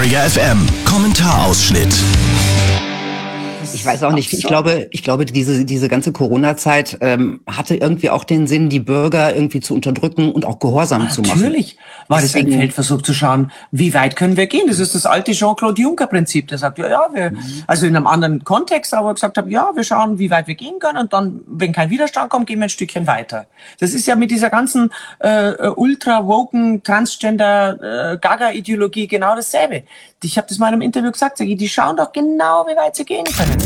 Area FM Kommentarausschnitt. Ich weiß auch nicht, ich glaube, diese ganze Corona-Zeit hatte irgendwie auch den Sinn, die Bürger irgendwie zu unterdrücken und auch gehorsam zu machen. Natürlich war das ein Feldversuch zu schauen, wie weit können wir gehen. Das ist das alte Jean-Claude Juncker-Prinzip. Der sagt, also in einem anderen Kontext, aber gesagt hat, wir schauen, wie weit wir gehen können und dann, wenn kein Widerstand kommt, gehen wir ein Stückchen weiter. Das ist ja mit dieser ganzen ultra-woken, transgender, Gaga-Ideologie genau dasselbe. Ich habe das mal in einem Interview gesagt, die schauen doch genau, wie weit sie gehen können.